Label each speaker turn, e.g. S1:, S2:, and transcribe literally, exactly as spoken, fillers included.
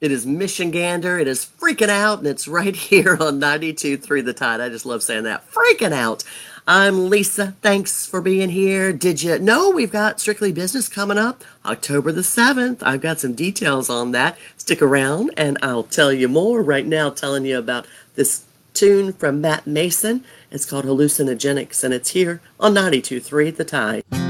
S1: It is Michigander. It is freaking out, and it's right here on ninety-two point three The Tide. I just love saying that. Freaking out. I'm Lisa. Thanks for being here. Did you know we've got Strictly Business coming up October the seventh? I've got some details on that. Stick around, and I'll tell you more. Right now, telling you about this tune from Matt Mason. It's called Hallucinogenics, and it's here on ninety-two point three The Tide.